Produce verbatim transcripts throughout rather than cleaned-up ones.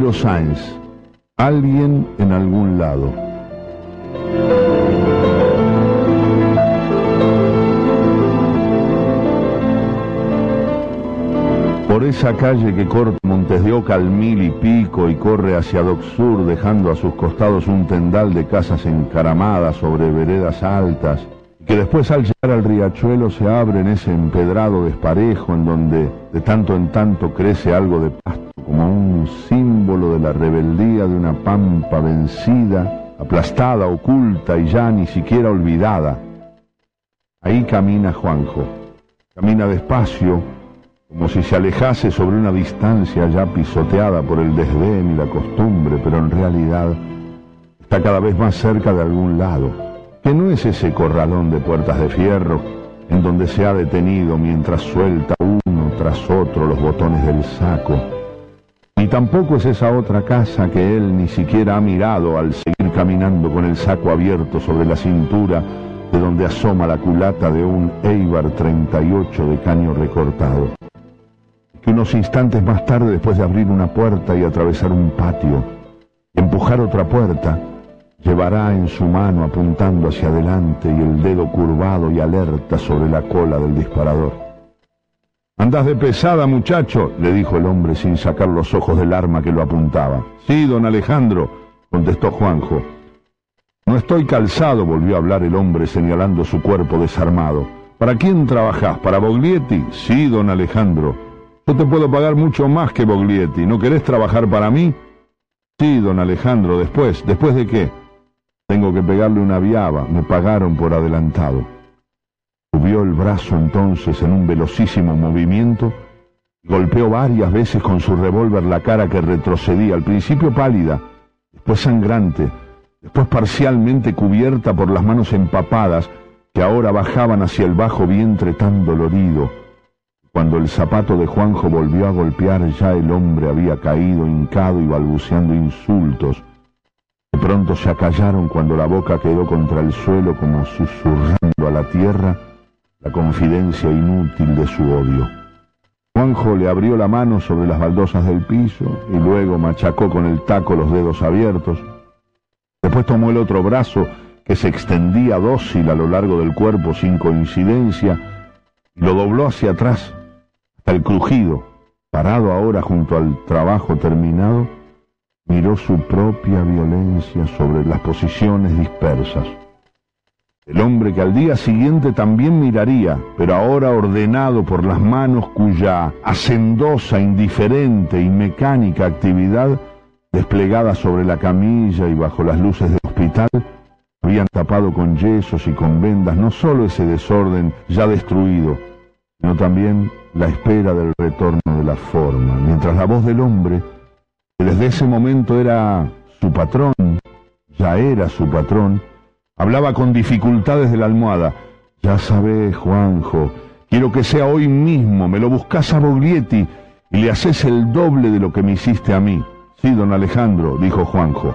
Camilo Sáenz, Alguien en algún lado. Por esa calle que corta Montes de Oca al mil y pico y corre hacia Dock Sur, dejando a sus costados un tendal de casas encaramadas sobre veredas altas, que después al llegar al riachuelo se abre en ese empedrado desparejo en donde de tanto en tanto crece algo de pasto, como un símbolo de la rebeldía de una pampa vencida, aplastada, oculta y ya ni siquiera olvidada. Ahí camina Juanjo, camina despacio, como si se alejase sobre una distancia ya pisoteada por el desdén y la costumbre, pero en realidad está cada vez más cerca de algún lado, que no es ese corralón de puertas de fierro en donde se ha detenido mientras suelta uno tras otro los botones del saco, ni tampoco es esa otra casa que él ni siquiera ha mirado al seguir caminando con el saco abierto sobre la cintura, de donde asoma la culata de un Eibar treinta y ocho de caño recortado, que unos instantes más tarde, después de abrir una puerta y atravesar un patio, empujar otra puerta, llevará en su mano apuntando hacia adelante y el dedo curvado y alerta sobre la cola del disparador. «Andás de pesada, muchacho», le dijo el hombre sin sacar los ojos del arma que lo apuntaba. «Sí, don Alejandro», contestó Juanjo. «No estoy calzado», volvió a hablar el hombre señalando su cuerpo desarmado. «¿Para quién trabajás? ¿Para Boglietti?» «Sí, don Alejandro. Yo te puedo pagar mucho más que Boglietti. ¿No querés trabajar para mí?» «Sí, don Alejandro. ¿Después? ¿Después de qué?» «Tengo que pegarle una viaba. Me pagaron por adelantado». Subió el brazo entonces en un velocísimo movimiento, golpeó varias veces con su revólver la cara que retrocedía, al principio pálida, después sangrante, después parcialmente cubierta por las manos empapadas que ahora bajaban hacia el bajo vientre tan dolorido. Cuando el zapato de Juanjo volvió a golpear, ya el hombre había caído hincado y balbuceando insultos. De pronto se acallaron cuando la boca quedó contra el suelo, como susurrando a la tierra la confidencia inútil de su odio. Juanjo le abrió la mano sobre las baldosas del piso y luego machacó con el taco los dedos abiertos. Después tomó el otro brazo, que se extendía dócil a lo largo del cuerpo sin coincidencia, y lo dobló hacia atrás, hasta el crujido. Parado ahora junto al trabajo terminado, miró su propia violencia sobre las posiciones dispersas. El hombre que al día siguiente también miraría, pero ahora ordenado por las manos cuya hacendosa, indiferente y mecánica actividad, desplegada sobre la camilla y bajo las luces del hospital, habían tapado con yesos y con vendas no solo ese desorden ya destruido, sino también la espera del retorno de la forma, mientras la voz del hombre, que desde ese momento era su patrón, ya era su patrón, hablaba con dificultades de la almohada. «Ya sabés, Juanjo, quiero que sea hoy mismo, me lo buscás a Boglietti y le haces el doble de lo que me hiciste a mí». «Sí, don Alejandro», dijo Juanjo.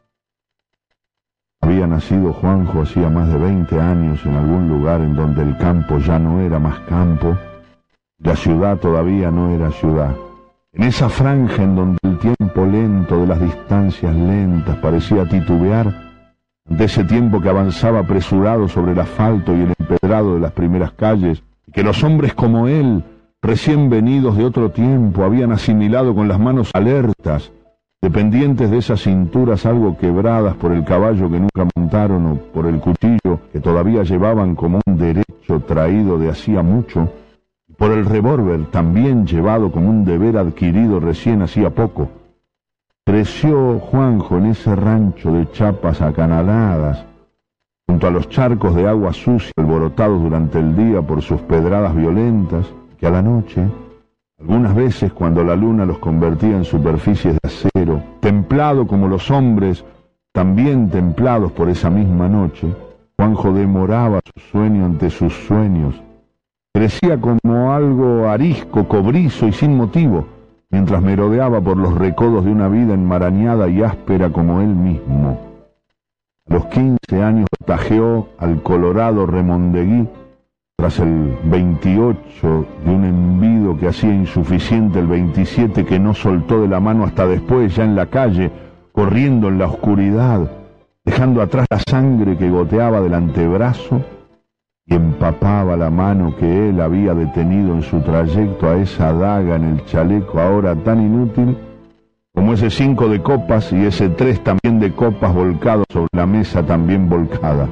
Había nacido Juanjo hacía más de veinte años en algún lugar en donde el campo ya no era más campo, la ciudad todavía no era ciudad. En esa franja en donde el tiempo lento de las distancias lentas parecía titubear, de ese tiempo que avanzaba apresurado sobre el asfalto y el empedrado de las primeras calles, y que los hombres como él, recién venidos de otro tiempo, habían asimilado con las manos alertas, dependientes de esas cinturas algo quebradas por el caballo que nunca montaron o por el cuchillo que todavía llevaban como un derecho traído de hacía mucho, y por el revólver también llevado como un deber adquirido recién hacía poco. Creció Juanjo en ese rancho de chapas acanaladas, junto a los charcos de agua sucia alborotados durante el día por sus pedradas violentas, que a la noche, algunas veces cuando la luna los convertía en superficies de acero, templado como los hombres, también templados por esa misma noche, Juanjo demoraba su sueño ante sus sueños. Crecía como algo arisco, cobrizo y sin motivo, mientras merodeaba por los recodos de una vida enmarañada y áspera como él mismo. A los quince años tajeó al colorado Remondeguí, tras el veintiocho de un envido que hacía insuficiente el veintisiete, que no soltó de la mano hasta después, ya en la calle, corriendo en la oscuridad, dejando atrás la sangre que goteaba del antebrazo y empapaba la mano que él había detenido en su trayecto a esa daga en el chaleco ahora tan inútil como ese cinco de copas y ese tres también de copas volcado sobre la mesa también volcada.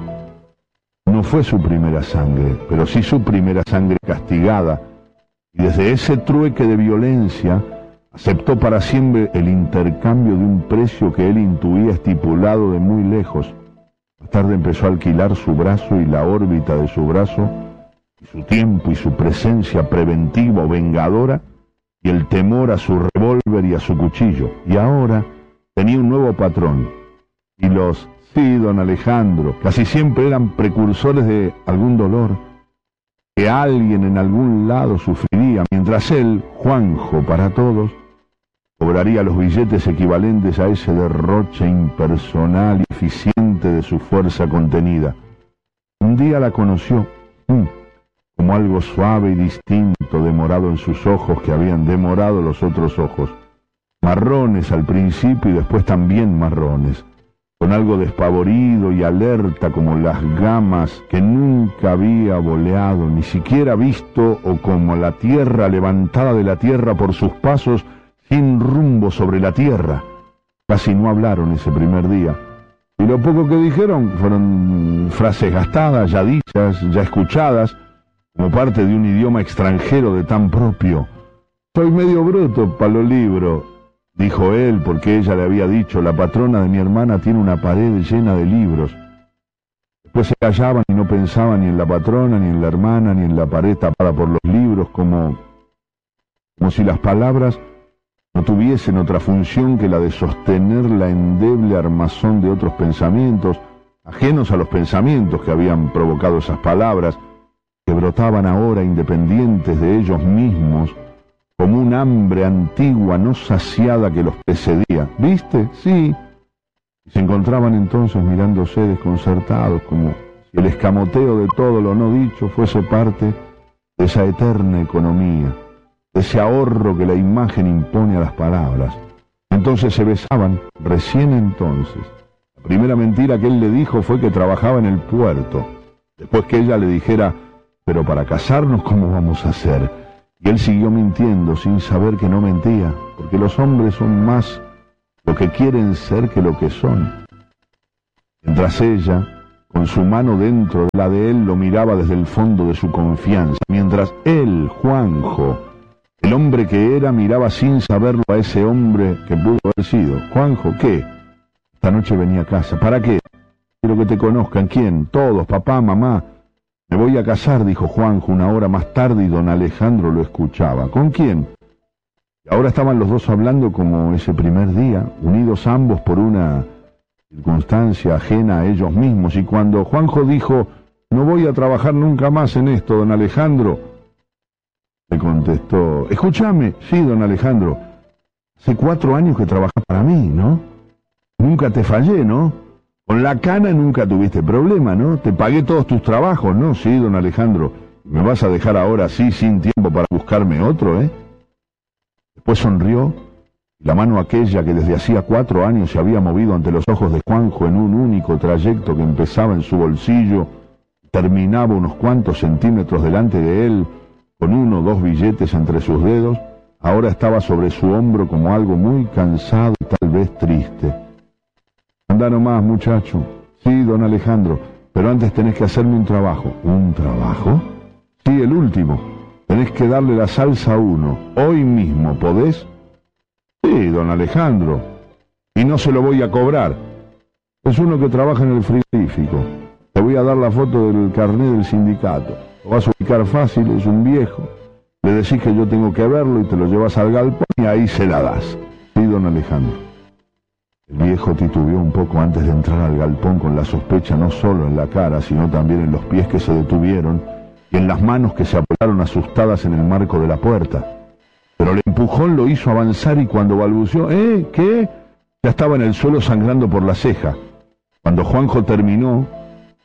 No fue su primera sangre, pero sí su primera sangre castigada, y desde ese trueque de violencia aceptó para siempre el intercambio de un precio que él intuía estipulado de muy lejos. Más tarde empezó a alquilar su brazo y la órbita de su brazo, y su tiempo y su presencia preventiva o vengadora, y el temor a su revólver y a su cuchillo. Y ahora tenía un nuevo patrón, y los sí, don Alejandro, casi siempre eran precursores de algún dolor que alguien en algún lado sufriría, mientras él, Juanjo para todos, cobraría los billetes equivalentes a ese derroche impersonal y eficiente de su fuerza contenida. Un día la conoció, como algo suave y distinto demorado en sus ojos que habían demorado los otros ojos, marrones al principio y después también marrones, con algo despavorido y alerta como las gamas que nunca había voleado, ni siquiera visto, o como la tierra levantada de la tierra por sus pasos sin rumbo sobre la tierra. Casi no hablaron ese primer día, y lo poco que dijeron fueron frases gastadas, ya dichas, ya escuchadas, como parte de un idioma extranjero de tan propio. Soy medio bruto para los libros, dijo él, porque ella le había dicho, la patrona de mi hermana tiene una pared llena de libros. Después se callaban y no pensaban ni en la patrona, ni en la hermana, ni en la pared tapada por los libros, como, como si las palabras no tuviesen otra función que la de sostener la endeble armazón de otros pensamientos, ajenos a los pensamientos que habían provocado esas palabras, que brotaban ahora independientes de ellos mismos, como un hambre antigua no saciada que los precedía. ¿Viste? Sí. Y se encontraban entonces mirándose desconcertados, como si el escamoteo de todo lo no dicho fuese parte de esa eterna economía, de ese ahorro que la imagen impone a las palabras. Entonces se besaban, recién entonces. La primera mentira que él le dijo fue que trabajaba en el puerto. Después que ella le dijera, pero para casarnos, ¿cómo vamos a hacer? Y él siguió mintiendo sin saber que no mentía, porque los hombres son más lo que quieren ser que lo que son. Mientras ella, con su mano dentro de la de él, lo miraba desde el fondo de su confianza, mientras él, Juanjo, el hombre que era, miraba sin saberlo a ese hombre que pudo haber sido. Juanjo, ¿qué? Esta noche venía a casa. ¿Para qué? Quiero que te conozcan. ¿Quién? Todos, papá, mamá. Me voy a casar, dijo Juanjo una hora más tarde, y don Alejandro lo escuchaba. ¿Con quién? Y ahora estaban los dos hablando como ese primer día, unidos ambos por una circunstancia ajena a ellos mismos, y cuando Juanjo dijo, no voy a trabajar nunca más en esto, don Alejandro, le contestó, escúchame, sí, don Alejandro, hace cuatro años que trabajas para mí, ¿no? Nunca te fallé, ¿no? Con la cana nunca tuviste problema, ¿no? Te pagué todos tus trabajos, ¿no? Sí, don Alejandro. ¿Me vas a dejar ahora así, sin tiempo para buscarme otro, eh? Después sonrió, y la mano aquella que desde hacía cuatro años se había movido ante los ojos de Juanjo en un único trayecto que empezaba en su bolsillo, terminaba unos cuantos centímetros delante de él, con uno o dos billetes entre sus dedos, ahora estaba sobre su hombro como algo muy cansado y tal vez triste. Anda nomás, muchacho. Sí, don Alejandro, pero antes tenés que hacerme un trabajo. ¿Un trabajo? Sí, el último. Tenés que darle la salsa a uno. Hoy mismo, ¿podés? Sí, don Alejandro. Y no se lo voy a cobrar. Es uno que trabaja en el frigorífico. Te voy a dar la foto del carnet del sindicato. Lo vas a ubicar fácil, es un viejo. Le decís que yo tengo que verlo y te lo llevas al galpón y ahí se la das. Sí, don Alejandro. El viejo titubeó un poco antes de entrar al galpón, con la sospecha no solo en la cara, sino también en los pies que se detuvieron y en las manos que se apoyaron asustadas en el marco de la puerta. Pero el empujón lo hizo avanzar, y cuando balbuceó, ¿eh? ¿Qué? Ya estaba en el suelo sangrando por la ceja. Cuando Juanjo terminó,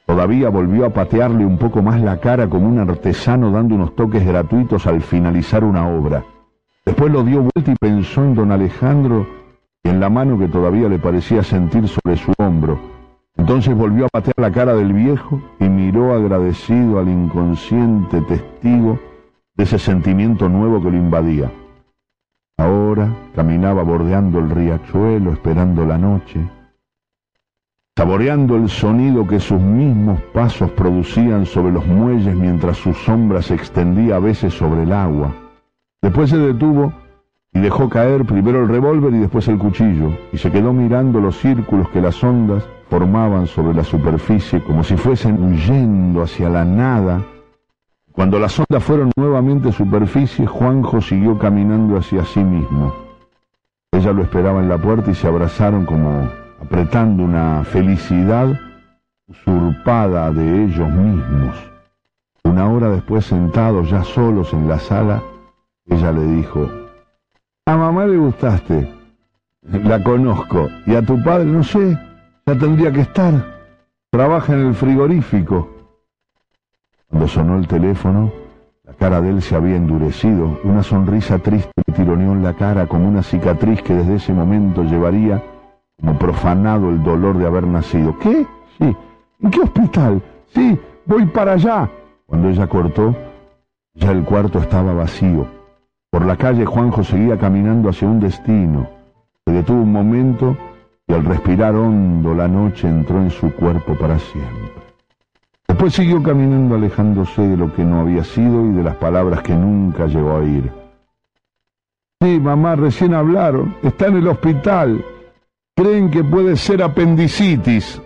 Todavía volvió a patearle un poco más la cara como un artesano dando unos toques gratuitos al finalizar una obra. Después lo dio vuelta y pensó en don Alejandro y en la mano que todavía le parecía sentir sobre su hombro. Entonces volvió a patear la cara del viejo y miró agradecido al inconsciente testigo de ese sentimiento nuevo que lo invadía. Ahora caminaba bordeando el riachuelo esperando la noche, saboreando el sonido que sus mismos pasos producían sobre los muelles mientras su sombra se extendía a veces sobre el agua. Después se detuvo y dejó caer primero el revólver y después el cuchillo, y se quedó mirando los círculos que las ondas formaban sobre la superficie como si fuesen huyendo hacia la nada. Cuando las ondas fueron nuevamente superficie, Juanjo siguió caminando hacia sí mismo. Ella lo esperaba en la puerta y se abrazaron como apretando una felicidad usurpada de ellos mismos. Una hora después, sentados ya solos en la sala, ella le dijo: a mamá le gustaste, la conozco, y a tu padre no sé, ya tendría que estar, trabaja en el frigorífico. Cuando sonó el teléfono, la cara de él se había endurecido, una sonrisa triste le tironeó en la cara como una cicatriz que desde ese momento llevaría como profanado el dolor de haber nacido. ¿Qué? Sí. ¿En qué hospital? Sí, voy para allá. Cuando ella cortó, ya el cuarto estaba vacío. Por la calle Juanjo seguía caminando hacia un destino. Se detuvo un momento y al respirar hondo la noche entró en su cuerpo para siempre. Después siguió caminando alejándose de lo que no había sido y de las palabras que nunca llegó a oír. Sí, mamá, recién hablaron. Está en el hospital. Creen que puede ser apendicitis.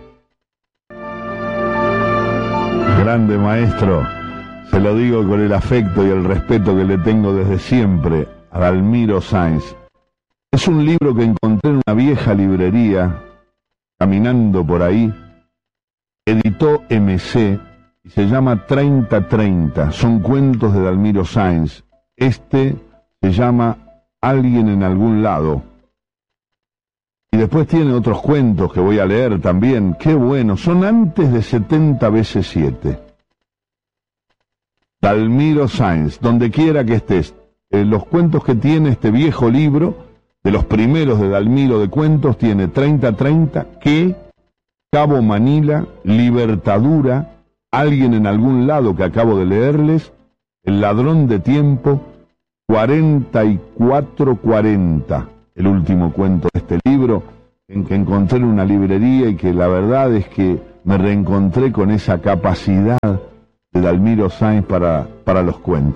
Grande maestro. Se lo digo con el afecto y el respeto que le tengo desde siempre a Dalmiro Sáenz. Es un libro que encontré en una vieja librería, caminando por ahí. Editó M C y se llama treinta treinta. Son cuentos de Dalmiro Sáenz. Este se llama Alguien en algún lado. Y después tiene otros cuentos que voy a leer también. ¡Qué bueno! Son antes de setenta veces siete. Dalmiro Sáenz, donde quiera que estés. Eh, los cuentos que tiene este viejo libro, de los primeros de Dalmiro de cuentos, tiene treinta treinta, ¿Qué? Cabo Manila, Libertadura, Alguien en algún lado que acabo de leerles, El ladrón de tiempo, cuarenta y cuatro cuarenta, el último cuento de este libro, en que encontré en una librería y que la verdad es que me reencontré con esa capacidad de Dalmiro Sáenz para, para los cuentos.